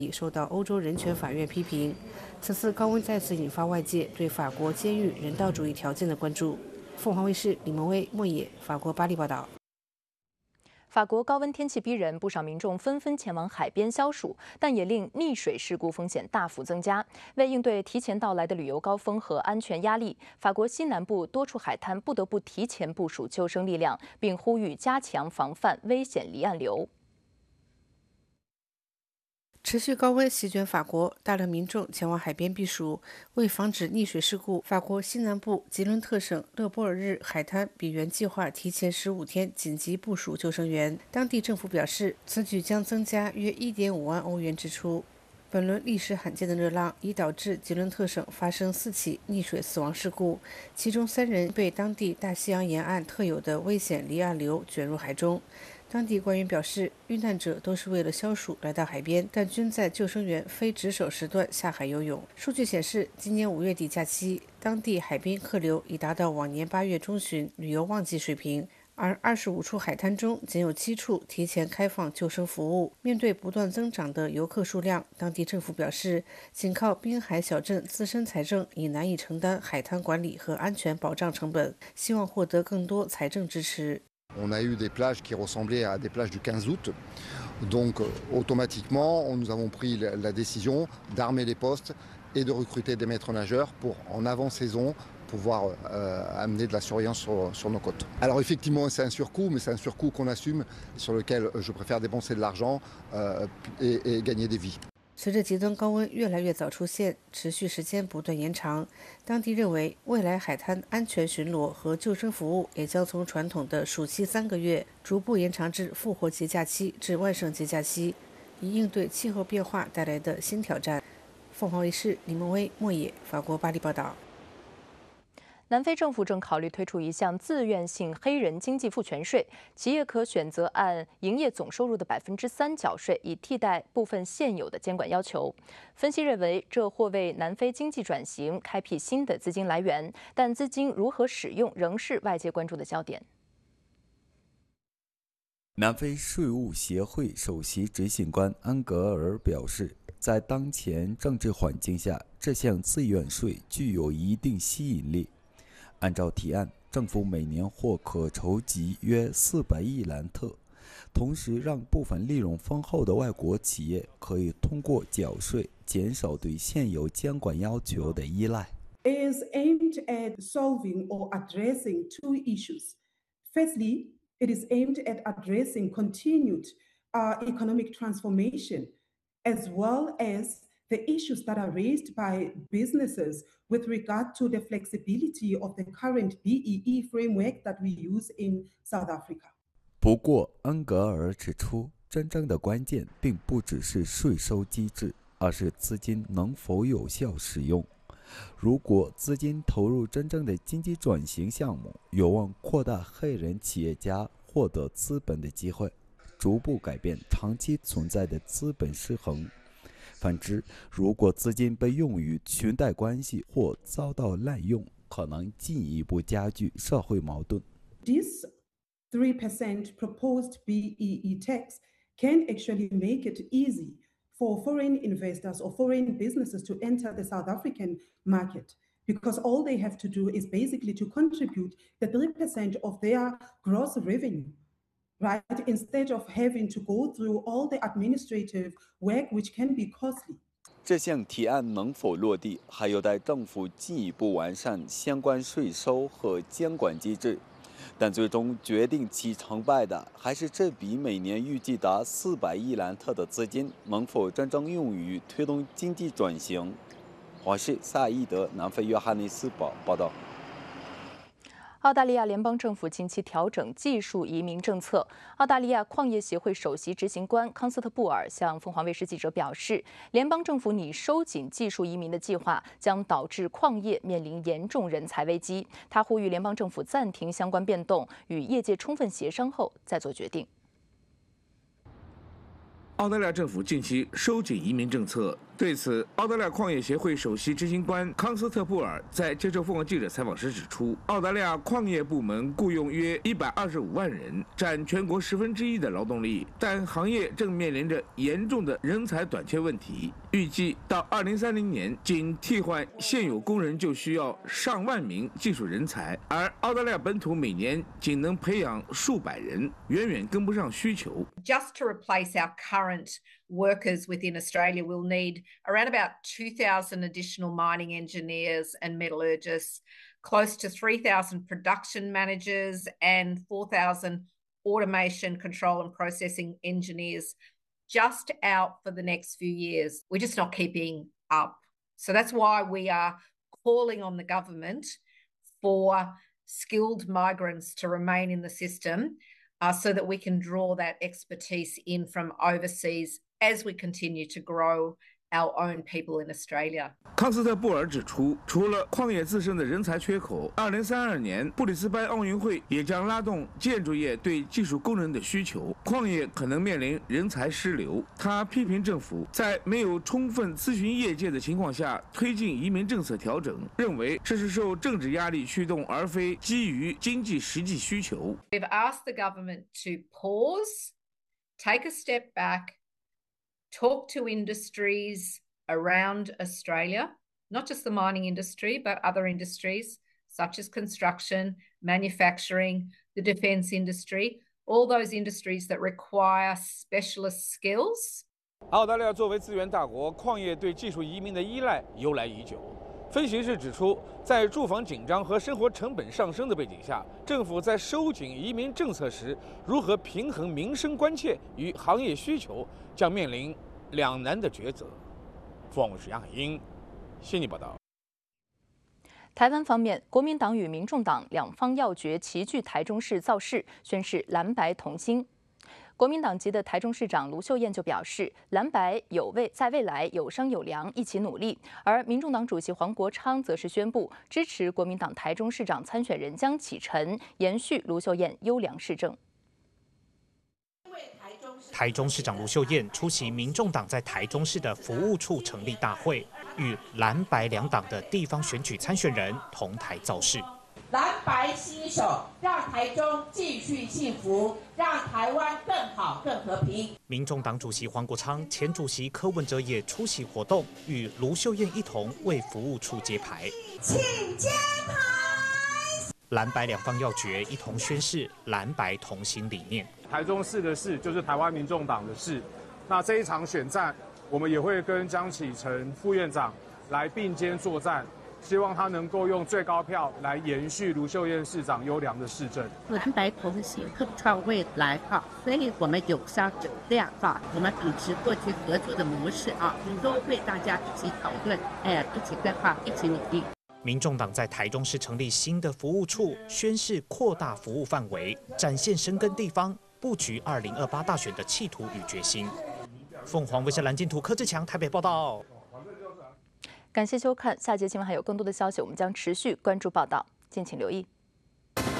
受到欧洲人权法院批评。此次高温再次引发外界对法国监狱人道主义条件的关注。凤凰卫视李萌威、莫野，法国巴黎报道。 法国高温天气逼人，不少民众纷纷前往海边消暑，但也令溺水事故风险大幅增加。为应对提前到来的旅游高峰和安全压力，法国西南部多处海滩不得不提前部署救生力量，并呼吁加强防范危险离岸流。 持续高温席卷法国，大量民众前往海边避暑。为防止溺水事故，法国西南部吉伦特省勒波尔日海滩比原计划提前15天紧急部署救生员。当地政府表示，此举将增加约1.5万欧元支出。本轮历史罕见的热浪已导致吉伦特省发生4起溺水死亡事故，其中3人被当地大西洋沿岸特有的危险离岸流卷入海中。当地官员表示，遇难者都是为了消暑来到海边，但均在救生员非值守时段下海游泳。数据显示，今年5月底假期，当地海滨客流已达到往年8月中旬旅游旺季水平，而25处海滩中仅有7处提前开放救生服务。面对不断增长的游客数量，当地政府表示，仅靠滨海小镇自身财政已难以承担海滩管理和安全保障成本，希望获得更多财政支持。 On a eu des plages qui ressemblaient à des plages du 15 août. Donc automatiquement, nous avons pris la décision d'armer les postes et de recruter des maîtres nageurs pour, en avant-saison, pouvoir amener de la surveillance sur nos côtes. Alors effectivement, c'est un surcoût, mais c'est un surcoût qu'on assume, sur lequel je préfère dépenser de l'argent et gagner des vies. 随着极端高温越来越早出现，持续时间不断延长，当地认为未来海滩安全巡逻和救生服务也将从传统的暑期3个月逐步延长至复活节假期至万圣节假期，以应对气候变化带来的新挑战。凤凰卫视李萌威、莫野，法国巴黎报道。 南非政府正考虑推出一项自愿性黑人经济赋权税，企业可选择按营业总收入的3%缴税，以替代部分现有的监管要求。分析认为，这或为南非经济转型开辟新的资金来源，但资金如何使用仍是外界关注的焦点。 南非税务协会首席执行官安格尔表示，在当前政治环境下，这项自愿税具有一定吸引力。按照提案，政府每年或可筹集约400亿兰特，同时让部分利润丰厚的外国企业可以通过缴税减少对现有监管要求的依赖。 It is aimed at solving or addressing 2 issues. Firstly, it is aimed at addressing continued economic transformation, as well as the issues that are raised by businesses with regard to the flexibility of the current BEE framework that we use in South Africa. 不过，恩格尔指出，真正的关键并不只是税收机制，而是资金能否有效使用。如果资金投入真正的经济转型项目，有望扩大黑人企业家获得资本的机会，逐步改变长期存在的资本失衡。反之，如果资金被用于裙带关系或遭到滥用，可能进一步加剧社会矛盾。 This 3% proposed BEE tax can actually make it easy for foreign investors or foreign businesses to enter the South African market, because all they have to do is basically to contribute the 3% of their gross revenue. Right, instead of having to go through all the administrative work, which can be costly. 这项提案能否落地，还有待政府进一步完善相关税收和监管机制。但最终决定其成败的，还是这笔每年预计达400亿兰特的资金能否真正用于推动经济转型。华视萨义德，南非约翰内斯堡报道。 澳大利亚联邦政府近期调整技术移民政策。澳大利亚矿业协会首席执行官康斯特布尔向凤凰卫视记者表示，联邦政府拟收紧技术移民的计划，将导致矿业面临严重人才危机。他呼吁联邦政府暂停相关变动，与业界充分协商后再做决定。 澳大利亚政府近期收紧移民政策， 对此，澳大利亚矿业协会首席执行官康斯特布尔在接受凤凰记者采访时指出，澳大利亚矿业部门雇佣约125万人，占全国1/10的劳动力，但行业正面临着严重的人才短缺问题。预计到2030年，仅替换现有工人就需要上万名技术人才，而澳大利亚本土每年仅能培养数百人，远远跟不上需求。 Just to replace our current workers within Australia, we'll need around about 2,000 additional mining engineers and metallurgists, close to 3,000 production managers and 4,000 automation, control and processing engineers just out for the next few years. We're just not keeping up. So that's why we are calling on the government for skilled migrants to remain in the system so that we can draw that expertise in from overseas as we continue to grow our own people in Australia. 康斯特布尔指出，除了矿业自身的人才缺口，2032年布里斯班奥运会也将拉动建筑业对技术工人的需求，矿业可能面临人才失流。他批评政府在没有充分咨询业界的情况下推进移民政策调整，认为这是受政治压力驱动，而非基于经济实际需求。 We've asked the government to pause, take a step back, talk to industries around Australia, not just the mining industry, but other industries such as construction, manufacturing, the defence industry, all those industries that require specialist skills. 澳大利亚作为资源大国，矿业对技术移民的依赖由来已久。分析师指出，在住房紧张和生活成本上升的背景下，政府在收紧移民政策时，如何平衡民生关切与行业需求，将面临两难的抉择。凤凰卫视杨海英悉尼报道。 台湾方面，国民党与民众党两方要诀齐聚台中市造势，宣示蓝白同心。国民党籍的台中市长卢秀燕就表示，蓝白在未来有商有量，一起努力。而民众党主席黄国昌则是宣布支持国民党台中市长参选人江启臣，延续卢秀燕优良市政。 台中市长卢秀燕出席民众党在台中市的服务处成立大会，与蓝白两党的地方选举参选人同台造势。 蓝白携手，让台中继续幸福，让台湾更好、更和平。 民众党主席黄国昌、前主席柯文哲也出席活动，与卢秀燕一同为服务处揭牌。 请揭牌！ 蓝白两方要诀一同宣示蓝白同心理念。 台中市的市就是台湾民众党的市，那这一场选战，我们也会跟江启臣副院长来并肩作战。希望他能够用最高票来延续卢秀燕市长优良的市政。 蓝白同心，共创未来哈，所以我们有商有量哈，我们秉持过去合作的模式啊，都会大家一起讨论，一起规划，一起努力。 民众党在台中市成立新的服务处，宣示扩大服务范围，展现深耕地方、布局2028大选的企图与决心。凤凰卫视蓝金图柯志强台北报道。 感谢收看，下节新闻还有更多的消息，我们将持续关注报道，敬请留意。